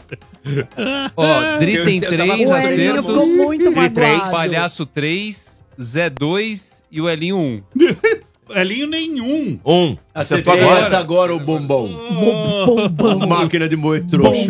[SPEAKER 4] Ó, Dri
[SPEAKER 7] Eu-
[SPEAKER 4] tem
[SPEAKER 7] eu tava
[SPEAKER 4] três
[SPEAKER 7] com
[SPEAKER 2] O Elinho
[SPEAKER 4] acertos,
[SPEAKER 2] ficou muito
[SPEAKER 1] Dri três,
[SPEAKER 2] magoado.
[SPEAKER 4] Palhaço três, Zé dois e o Elinho um.
[SPEAKER 5] Elinho nenhum.
[SPEAKER 1] Um. Acertou
[SPEAKER 7] Acertei
[SPEAKER 1] agora.
[SPEAKER 7] essa agora, o bombom.
[SPEAKER 2] Bom, bom,
[SPEAKER 7] A máquina de moer trouxa.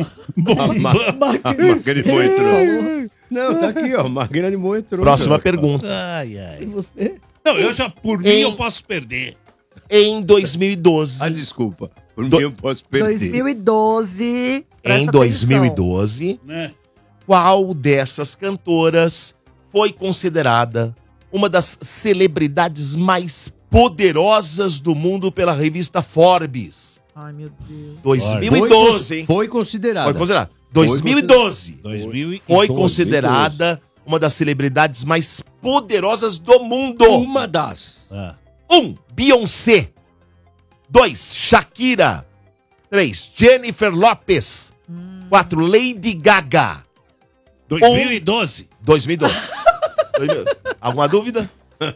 [SPEAKER 7] A, ma- a máquina de moer trouxa. Não, tá aqui, ó. Máquina de moer trouxa.
[SPEAKER 1] Próxima pergunta.
[SPEAKER 5] Ai, ai.
[SPEAKER 2] E você?
[SPEAKER 5] Não, eu já, por mim,
[SPEAKER 1] Em-
[SPEAKER 5] eu posso perder.
[SPEAKER 1] Em dois mil e doze.
[SPEAKER 7] Ah, desculpa. Por
[SPEAKER 1] Do-
[SPEAKER 7] mim eu posso perder.
[SPEAKER 2] dois mil e doze.
[SPEAKER 1] Em
[SPEAKER 2] presta
[SPEAKER 1] dois mil e
[SPEAKER 2] atenção.
[SPEAKER 1] doze,
[SPEAKER 5] Né?
[SPEAKER 1] qual dessas cantoras foi considerada uma das celebridades mais poderosas do mundo pela revista Forbes?
[SPEAKER 2] Ai, meu Deus.
[SPEAKER 1] dois mil e
[SPEAKER 7] Foi
[SPEAKER 1] doze,
[SPEAKER 7] con-
[SPEAKER 1] hein?
[SPEAKER 7] Foi considerado.
[SPEAKER 1] Foi considerada. dois mil e doze.
[SPEAKER 5] dois mil e
[SPEAKER 1] Foi
[SPEAKER 7] doze,
[SPEAKER 1] considerada uma das celebridades mais poderosas do mundo.
[SPEAKER 7] Uma das.
[SPEAKER 5] Ah.
[SPEAKER 1] Um, Beyoncé. Dois, Shakira. Três, Jennifer Lopez. Quatro, Lady Gaga.
[SPEAKER 5] dois mil e doze.
[SPEAKER 1] dois mil e doze. Dois mil- Alguma dúvida?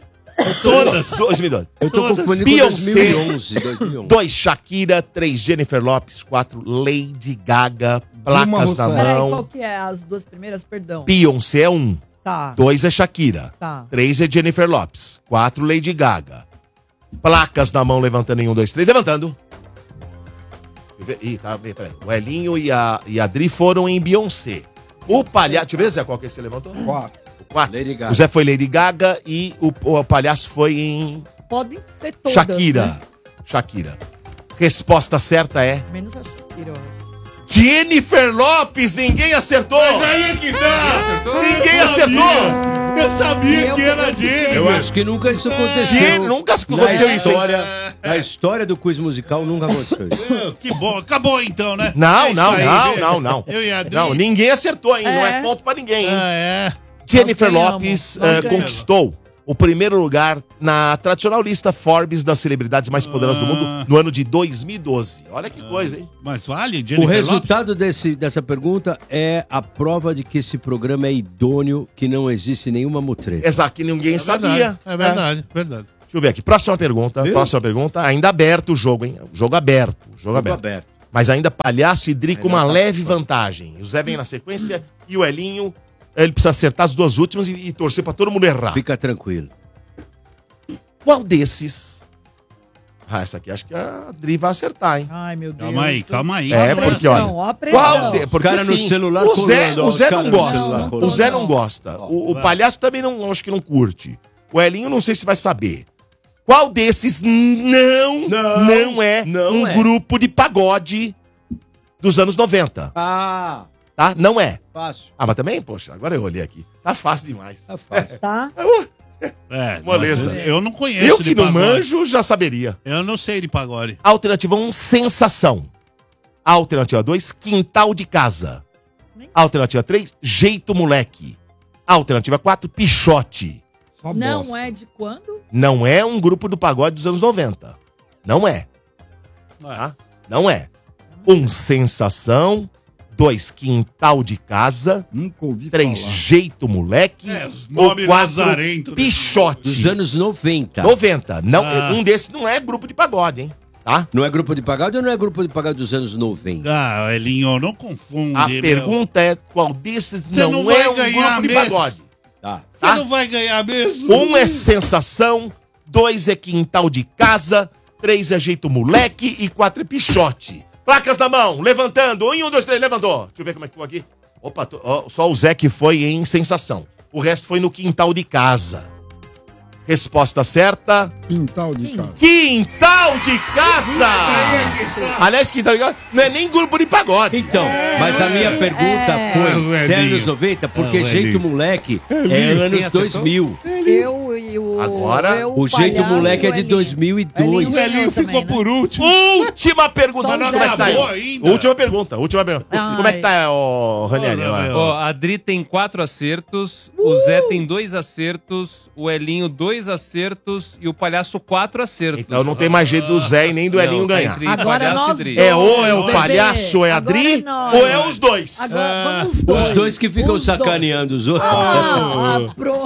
[SPEAKER 5] Todas.
[SPEAKER 1] dois mil e doze.
[SPEAKER 7] Eu tô
[SPEAKER 5] Todas.
[SPEAKER 7] confundindo
[SPEAKER 1] Beyoncé.
[SPEAKER 7] com dois mil e onze. dois mil e onze.
[SPEAKER 1] Dois, Shakira. Três, Jennifer Lopez. Quatro, Lady Gaga. Placas na
[SPEAKER 6] Rousseff.
[SPEAKER 2] Peraí, qual
[SPEAKER 1] mão.
[SPEAKER 2] que é as duas primeiras? Perdão.
[SPEAKER 1] Beyoncé é um.
[SPEAKER 2] Tá,
[SPEAKER 1] Dois é Shakira.
[SPEAKER 2] tá.
[SPEAKER 1] Três é Jennifer Lopez. Quatro, Lady Gaga. Placas na mão, levantando em um, dois, três. Levantando. Deixa eu ver. Ih, tá, peraí. O Elinho e a, e a Adri foram em Beyoncé. O palhaço... Deixa eu ver, Zé, qual que você levantou?
[SPEAKER 6] Quatro.
[SPEAKER 1] O quatro.
[SPEAKER 7] Lady Gaga.
[SPEAKER 1] O Zé foi Lady Gaga e o, o palhaço foi em
[SPEAKER 2] Podem ser todas.
[SPEAKER 1] Shakira.
[SPEAKER 2] né?
[SPEAKER 1] Shakira. Resposta certa é...
[SPEAKER 2] Menos a Shakira, eu acho.
[SPEAKER 1] Jennifer Lopez! Ninguém acertou!
[SPEAKER 5] Mas aí é que dá.
[SPEAKER 4] Acertou?
[SPEAKER 1] Ninguém
[SPEAKER 5] Eu
[SPEAKER 1] acertou!
[SPEAKER 5] sabia. Eu sabia
[SPEAKER 2] Eu
[SPEAKER 5] que era
[SPEAKER 2] também
[SPEAKER 5] Jennifer.
[SPEAKER 7] Eu acho que nunca isso aconteceu.
[SPEAKER 1] Gente, nunca
[SPEAKER 7] Na
[SPEAKER 1] aconteceu isso, hein?
[SPEAKER 7] história, na história do quiz musical, nunca aconteceu isso.
[SPEAKER 5] É, que bom. Acabou então, né?
[SPEAKER 1] Não,
[SPEAKER 5] É isso
[SPEAKER 1] não,
[SPEAKER 5] aí,
[SPEAKER 1] não,
[SPEAKER 5] né?
[SPEAKER 1] não, não.
[SPEAKER 5] Eu e a Adri.
[SPEAKER 1] Não, ninguém acertou, hein? Não é
[SPEAKER 2] É.
[SPEAKER 1] ponto pra ninguém, hein?
[SPEAKER 5] Ah, é.
[SPEAKER 1] Jennifer
[SPEAKER 2] Nós ganhamos,
[SPEAKER 1] Lopez
[SPEAKER 2] nós
[SPEAKER 1] eh,
[SPEAKER 2] ganhamos.
[SPEAKER 1] conquistou o primeiro lugar na tradicional lista Forbes das celebridades mais poderosas do mundo no ano de dois mil e doze. Olha que coisa, hein?
[SPEAKER 5] Mas vale,
[SPEAKER 7] O
[SPEAKER 5] Jennifer
[SPEAKER 7] resultado desse, dessa pergunta é a prova de que esse programa é idôneo, que não existe nenhuma mutreta.
[SPEAKER 1] Exato, que ninguém
[SPEAKER 5] Lopes? É
[SPEAKER 1] sabia.
[SPEAKER 5] verdade, é verdade, verdade.
[SPEAKER 1] Deixa eu ver aqui. Próxima pergunta.
[SPEAKER 7] Viu?
[SPEAKER 1] Próxima pergunta. Ainda aberto o jogo, hein? Jogo aberto. Jogo,
[SPEAKER 7] Jogo
[SPEAKER 1] aberto.
[SPEAKER 7] aberto.
[SPEAKER 1] Mas ainda Palhaço e Dri com
[SPEAKER 7] Ainda
[SPEAKER 1] uma
[SPEAKER 7] tá
[SPEAKER 1] leve
[SPEAKER 7] fora.
[SPEAKER 1] vantagem. O Zé vem na sequência e o Elinho, ele precisa acertar as duas últimas e, e torcer pra todo mundo errar.
[SPEAKER 7] Fica tranquilo.
[SPEAKER 1] Qual desses? Ah, essa aqui acho que a Dri vai acertar, hein?
[SPEAKER 2] Ai, meu Deus.
[SPEAKER 12] Calma aí, calma aí.
[SPEAKER 1] É,
[SPEAKER 2] Ó a
[SPEAKER 1] porque
[SPEAKER 2] pressão,
[SPEAKER 1] olha.
[SPEAKER 2] ó a pressão.
[SPEAKER 1] Qual de... Porque
[SPEAKER 7] cara no
[SPEAKER 1] assim,
[SPEAKER 7] celular
[SPEAKER 1] o Zé,
[SPEAKER 7] colando, ó,
[SPEAKER 1] o Zé
[SPEAKER 7] os
[SPEAKER 1] não
[SPEAKER 7] cara no
[SPEAKER 1] gosta.
[SPEAKER 7] celular colando.
[SPEAKER 1] O Zé não gosta. O, o Palhaço também não, acho que não curte. O Elinho não sei se vai saber. Qual desses não, não, não é
[SPEAKER 7] não
[SPEAKER 1] um
[SPEAKER 7] é.
[SPEAKER 1] grupo de pagode dos anos noventa?
[SPEAKER 7] Ah,
[SPEAKER 1] Tá? Não é.
[SPEAKER 7] fácil.
[SPEAKER 1] Ah, mas também, poxa, agora eu olhei aqui. Tá fácil demais.
[SPEAKER 7] Tá fácil.
[SPEAKER 2] Tá?
[SPEAKER 12] É,
[SPEAKER 1] Moleza.
[SPEAKER 12] mas eu não conheço
[SPEAKER 1] Eu
[SPEAKER 12] de
[SPEAKER 1] que não
[SPEAKER 12] pagode.
[SPEAKER 1] manjo já saberia.
[SPEAKER 12] Eu não sei de pagode.
[SPEAKER 1] Alternativa um, sensação. Alternativa dois, quintal de casa. Alternativa três, jeito moleque. Alternativa quatro, pichote.
[SPEAKER 6] Só
[SPEAKER 2] Não
[SPEAKER 6] bosta.
[SPEAKER 2] é de quando?
[SPEAKER 1] Não é um grupo do pagode dos anos noventa. Não é. Tá? Não é. Um, sensação. Dois, quintal de casa.
[SPEAKER 6] Nunca ouvi
[SPEAKER 1] Três,
[SPEAKER 6] falar.
[SPEAKER 1] jeito moleque.
[SPEAKER 12] É, os
[SPEAKER 1] ou
[SPEAKER 12] nomes
[SPEAKER 1] quatro,
[SPEAKER 12] lazarentos desse
[SPEAKER 1] pichote.
[SPEAKER 7] Dos anos noventa.
[SPEAKER 1] noventa. Não,
[SPEAKER 12] Ah.
[SPEAKER 1] Um desses não é grupo de pagode, hein? Tá?
[SPEAKER 7] Não é grupo de pagode ou não é grupo de pagode dos anos noventa?
[SPEAKER 12] Ah, Elinho, não confunde.
[SPEAKER 1] A
[SPEAKER 12] meu.
[SPEAKER 1] pergunta é qual desses
[SPEAKER 12] Você
[SPEAKER 1] não,
[SPEAKER 12] não
[SPEAKER 1] é
[SPEAKER 12] vai
[SPEAKER 1] um
[SPEAKER 12] ganhar
[SPEAKER 1] grupo de
[SPEAKER 12] mesmo.
[SPEAKER 1] pagode.
[SPEAKER 7] Tá.
[SPEAKER 12] Você
[SPEAKER 1] tá?
[SPEAKER 12] não vai ganhar mesmo?
[SPEAKER 1] Um é sensação, dois é quintal de casa, três é jeito moleque e quatro é pichote. Placas na mão, levantando. Um, um, dois, três, levantou. Deixa eu ver como é que foi aqui. Opa, tô- ó, só o Zé que foi em sensação. O resto foi no quintal de casa. Resposta certa:
[SPEAKER 6] Quintal de casa.
[SPEAKER 1] quintal de casa! Aliás, quintal de casa não é nem grupo de pagode.
[SPEAKER 7] Então, mas a minha pergunta
[SPEAKER 2] É.
[SPEAKER 7] foi,
[SPEAKER 12] É,
[SPEAKER 7] se é
[SPEAKER 12] Elinho.
[SPEAKER 7] anos noventa, porque
[SPEAKER 12] É,
[SPEAKER 7] jeito
[SPEAKER 12] Elinho.
[SPEAKER 7] moleque é
[SPEAKER 4] Quem
[SPEAKER 7] anos
[SPEAKER 4] acertou?
[SPEAKER 7] dois mil.
[SPEAKER 2] Eu e o...
[SPEAKER 1] Agora,
[SPEAKER 2] eu,
[SPEAKER 7] O jeito
[SPEAKER 2] palhaço
[SPEAKER 7] moleque
[SPEAKER 2] e
[SPEAKER 7] é
[SPEAKER 2] o
[SPEAKER 7] de
[SPEAKER 2] Elinho.
[SPEAKER 7] dois mil e
[SPEAKER 2] Elinho
[SPEAKER 7] dois.
[SPEAKER 12] O Elinho
[SPEAKER 2] ganhou
[SPEAKER 12] ficou
[SPEAKER 2] também, né?
[SPEAKER 12] por último.
[SPEAKER 1] Última pergunta,
[SPEAKER 2] Só o
[SPEAKER 1] não,
[SPEAKER 2] Zé
[SPEAKER 1] como é que tá aí?
[SPEAKER 12] acabou ainda.
[SPEAKER 1] Última pergunta, última pergunta.
[SPEAKER 2] Ai.
[SPEAKER 1] Como é que tá, ô Ranieri?
[SPEAKER 12] Olha,
[SPEAKER 1] agora?
[SPEAKER 12] meu.
[SPEAKER 4] Ó, a Dri tem quatro acertos, o Zé tem dois acertos, o Elinho dois acertos e o Palhaço quatro acertos.
[SPEAKER 1] Então não tem mais jeito do Zé e nem do
[SPEAKER 4] Não,
[SPEAKER 1] Elinho
[SPEAKER 4] tá
[SPEAKER 1] ganhar.
[SPEAKER 4] entre
[SPEAKER 2] Agora
[SPEAKER 4] Palhaço
[SPEAKER 2] nós
[SPEAKER 4] e Dri.
[SPEAKER 2] dois.
[SPEAKER 1] É ou é o
[SPEAKER 2] Bebê.
[SPEAKER 1] palhaço ou é a
[SPEAKER 2] Agora
[SPEAKER 1] Dri,
[SPEAKER 2] é nós.
[SPEAKER 1] ou é os dois.
[SPEAKER 2] Agora, vamos os dois.
[SPEAKER 7] Os dois que ficam
[SPEAKER 2] Os dois.
[SPEAKER 7] sacaneando os outros.
[SPEAKER 2] Ah, ah, pro...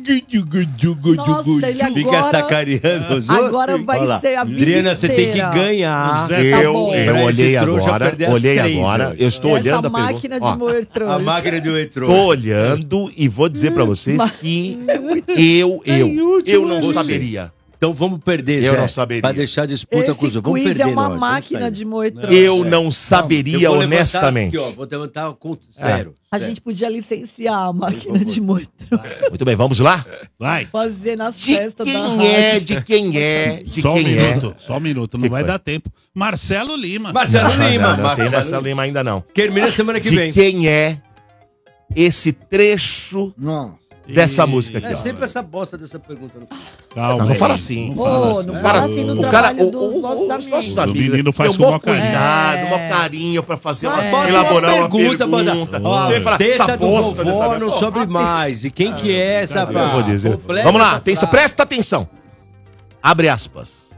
[SPEAKER 2] Nossa, ele
[SPEAKER 7] Fica
[SPEAKER 2] agora...
[SPEAKER 7] sacaneando os outros.
[SPEAKER 2] Agora vai
[SPEAKER 7] Olha lá.
[SPEAKER 2] ser a vida
[SPEAKER 7] Adriana, você tem que
[SPEAKER 2] inteira.
[SPEAKER 7] ganhar.
[SPEAKER 12] Zé,
[SPEAKER 2] tá
[SPEAKER 1] Eu,
[SPEAKER 2] bom.
[SPEAKER 1] eu
[SPEAKER 7] Pra
[SPEAKER 1] olhei
[SPEAKER 7] esse trouxa
[SPEAKER 1] agora,
[SPEAKER 7] perder as
[SPEAKER 1] olhei
[SPEAKER 7] três
[SPEAKER 1] agora,
[SPEAKER 7] hoje.
[SPEAKER 1] eu estou
[SPEAKER 2] Essa
[SPEAKER 1] olhando a
[SPEAKER 2] máquina
[SPEAKER 1] pergunta.
[SPEAKER 2] de moer trouxa.
[SPEAKER 7] A máquina de um entrou.
[SPEAKER 1] Tô olhando e vou dizer pra vocês que eu, eu, eu não saberia.
[SPEAKER 7] Então vamos perder,
[SPEAKER 1] Eu
[SPEAKER 7] Zé,
[SPEAKER 1] não saberia.
[SPEAKER 7] Pra deixar a disputa com os
[SPEAKER 2] Esse
[SPEAKER 7] outros. Vamos
[SPEAKER 2] quiz
[SPEAKER 7] perder
[SPEAKER 2] é uma
[SPEAKER 7] nós,
[SPEAKER 2] máquina
[SPEAKER 7] vamos
[SPEAKER 2] de
[SPEAKER 7] sair.
[SPEAKER 2] moer trouxa.
[SPEAKER 1] Eu não saberia,
[SPEAKER 7] Eu vou levantar
[SPEAKER 1] honestamente.
[SPEAKER 7] Aqui, ó, vou levantar com
[SPEAKER 1] É.
[SPEAKER 7] zero.
[SPEAKER 2] A gente podia licenciar a máquina de moer trouxa.
[SPEAKER 1] Muito bem, vamos lá?
[SPEAKER 12] Vai.
[SPEAKER 2] Fazer nas
[SPEAKER 1] De
[SPEAKER 2] festas da
[SPEAKER 1] quem é,
[SPEAKER 2] rádio.
[SPEAKER 1] de quem é, de
[SPEAKER 12] Só um
[SPEAKER 1] quem é.
[SPEAKER 12] minuto, só um minuto, não
[SPEAKER 1] Que
[SPEAKER 12] vai
[SPEAKER 1] foi?
[SPEAKER 12] dar tempo. Marcelo Lima.
[SPEAKER 7] Marcelo
[SPEAKER 1] Não,
[SPEAKER 7] Lima.
[SPEAKER 1] não, não tem
[SPEAKER 7] Marcelo
[SPEAKER 1] Marcelo Lima ainda não.
[SPEAKER 7] Termina semana que
[SPEAKER 1] De
[SPEAKER 7] vem.
[SPEAKER 1] quem é esse trecho
[SPEAKER 6] Não.
[SPEAKER 1] dessa
[SPEAKER 12] E-
[SPEAKER 1] música aqui,
[SPEAKER 7] É
[SPEAKER 1] ó.
[SPEAKER 7] sempre essa bosta dessa pergunta. No...
[SPEAKER 12] Calma,
[SPEAKER 1] Não, não fala
[SPEAKER 12] aí.
[SPEAKER 1] assim.
[SPEAKER 12] Não
[SPEAKER 2] Ô,
[SPEAKER 12] fala
[SPEAKER 2] não
[SPEAKER 12] assim.
[SPEAKER 2] fala
[SPEAKER 1] Cara,
[SPEAKER 2] assim no
[SPEAKER 1] o cara,
[SPEAKER 2] trabalho
[SPEAKER 1] o,
[SPEAKER 2] dos
[SPEAKER 1] o,
[SPEAKER 2] nossos
[SPEAKER 1] os
[SPEAKER 2] amigos.
[SPEAKER 1] nossos
[SPEAKER 12] O
[SPEAKER 1] amigos
[SPEAKER 12] menino faz
[SPEAKER 1] tem
[SPEAKER 12] com
[SPEAKER 1] um
[SPEAKER 12] maior
[SPEAKER 1] bom
[SPEAKER 12] carinho.
[SPEAKER 1] cuidado,
[SPEAKER 2] É.
[SPEAKER 1] um maior carinho pra fazer uma,
[SPEAKER 2] É.
[SPEAKER 7] Bota
[SPEAKER 1] elaborar uma
[SPEAKER 7] pergunta,
[SPEAKER 1] pergunta.
[SPEAKER 7] banda.
[SPEAKER 1] Você vai falar,
[SPEAKER 7] Teta
[SPEAKER 1] essa
[SPEAKER 7] do
[SPEAKER 1] bosta
[SPEAKER 7] vovó
[SPEAKER 1] dessa...
[SPEAKER 7] não sobe mais. E quem que é essa?
[SPEAKER 1] Eu vou dizer.
[SPEAKER 7] Completa
[SPEAKER 1] Vamos lá,
[SPEAKER 7] essa
[SPEAKER 1] atenção,
[SPEAKER 7] frase.
[SPEAKER 1] presta atenção. Abre aspas.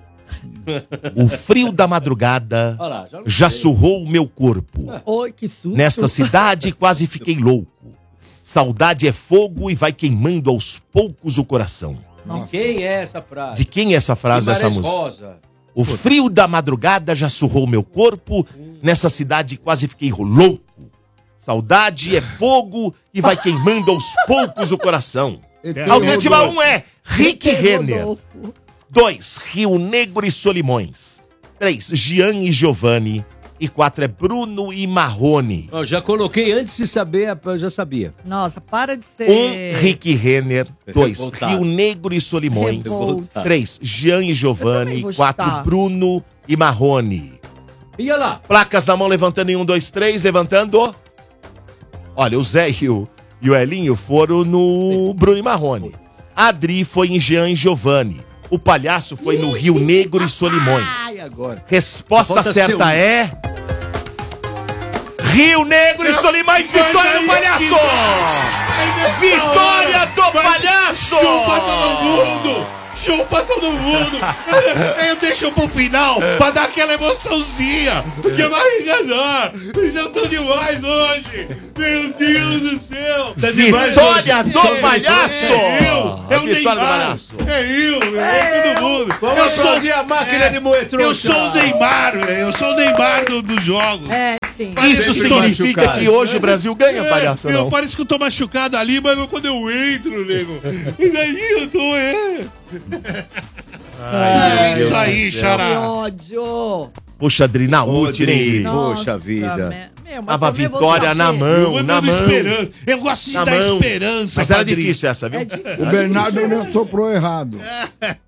[SPEAKER 1] O frio da madrugada
[SPEAKER 7] Olha lá, já não
[SPEAKER 1] já
[SPEAKER 7] sei.
[SPEAKER 1] surrou o meu corpo.
[SPEAKER 2] Oi, que susto.
[SPEAKER 1] Nesta cidade quase fiquei louco. Saudade é fogo e vai queimando aos poucos o coração.
[SPEAKER 7] Quem é essa frase?
[SPEAKER 1] De quem é essa frase dessa
[SPEAKER 7] Guimarães
[SPEAKER 1] música?
[SPEAKER 7] Rosa.
[SPEAKER 1] O frio da madrugada já surrou meu corpo. Nessa cidade quase fiquei louco. Saudade é fogo e vai queimando aos poucos o coração. Alternativa um é Rick Renner. dois, Rio Negro e Solimões. três, Gian e Giovanni. E quatro é Bruno e Marrone.
[SPEAKER 7] Eu já coloquei antes de saber, eu já sabia.
[SPEAKER 2] Nossa, para de ser...
[SPEAKER 1] um, Rick Renner. dois,
[SPEAKER 7] Revoltado.
[SPEAKER 1] Rio Negro e Solimões.
[SPEAKER 2] Revoltado.
[SPEAKER 1] três, Gian e
[SPEAKER 2] Eu
[SPEAKER 1] Giovanni.
[SPEAKER 2] também vou
[SPEAKER 1] quatro,
[SPEAKER 2] chutar.
[SPEAKER 1] Bruno e Marrone.
[SPEAKER 7] E olha lá.
[SPEAKER 1] Placas na mão, levantando em um, dois, três, levantando. Olha, o Zé e o, e o Elinho foram no Bruno e Marrone. A Adri foi em Jean e Giovanni. O Palhaço foi no Rio Negro e Solimões.
[SPEAKER 7] Ai, agora.
[SPEAKER 1] Resposta
[SPEAKER 7] Falta
[SPEAKER 1] certa
[SPEAKER 7] ser um.
[SPEAKER 1] é... Rio Negro e Solimões, vitória do Palhaço! Vitória do Palhaço!
[SPEAKER 12] Chupa todo mundo! show pra todo mundo. Eu deixo pro final pra dar aquela emoçãozinha. Que é barrigador. Vocês estão demais hoje. Meu Deus do céu. Tá demais
[SPEAKER 1] Vitória
[SPEAKER 12] hoje.
[SPEAKER 1] do
[SPEAKER 12] É,
[SPEAKER 1] Palhaço!
[SPEAKER 12] É eu. É
[SPEAKER 1] A
[SPEAKER 12] o
[SPEAKER 1] vitória do
[SPEAKER 12] Neymar.
[SPEAKER 1] Palhaço.
[SPEAKER 12] É eu, velho. É todo mundo.
[SPEAKER 7] Vamos
[SPEAKER 12] Eu sou-
[SPEAKER 7] aplaudir a máquina
[SPEAKER 12] é,
[SPEAKER 7] de moer trouxa.
[SPEAKER 12] Eu sou o Neymar, velho. Eu sou o Neymar do- dos jogos.
[SPEAKER 2] É, sim.
[SPEAKER 1] Isso
[SPEAKER 12] Sempre
[SPEAKER 1] significa
[SPEAKER 12] machucado.
[SPEAKER 1] que hoje o Brasil ganha,
[SPEAKER 12] É,
[SPEAKER 1] palhaço,
[SPEAKER 12] eu
[SPEAKER 1] não?
[SPEAKER 12] parece que eu tô machucado ali, mas quando eu entro, nego. E daí eu tô, é.
[SPEAKER 1] Ai,
[SPEAKER 12] é
[SPEAKER 1] meu
[SPEAKER 12] isso
[SPEAKER 1] Deus
[SPEAKER 12] aí,
[SPEAKER 1] do céu.
[SPEAKER 12] xará.
[SPEAKER 2] Que ódio.
[SPEAKER 1] Poxa, Adri, na
[SPEAKER 7] Ô,
[SPEAKER 1] última, hein, Adri?
[SPEAKER 7] Poxa vida.
[SPEAKER 2] me- Meu, mas
[SPEAKER 1] Tava a
[SPEAKER 2] também vou
[SPEAKER 1] vitória
[SPEAKER 2] saber.
[SPEAKER 1] na
[SPEAKER 12] Eu
[SPEAKER 1] mão,
[SPEAKER 12] vou
[SPEAKER 1] na
[SPEAKER 12] dando
[SPEAKER 1] mão.
[SPEAKER 12] esperança. Eu gosto de
[SPEAKER 1] Na
[SPEAKER 12] dar
[SPEAKER 1] mão.
[SPEAKER 12] esperança.
[SPEAKER 1] Mas era
[SPEAKER 12] Padrinho.
[SPEAKER 1] difícil essa, viu?
[SPEAKER 2] É difícil.
[SPEAKER 6] O Bernardo ainda soprou errado.